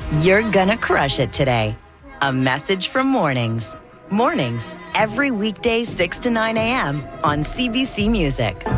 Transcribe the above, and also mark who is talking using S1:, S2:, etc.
S1: You're gonna crush it today. A message from Mornings. Mornings, every weekday 6 to 9 a.m. on CBC Music.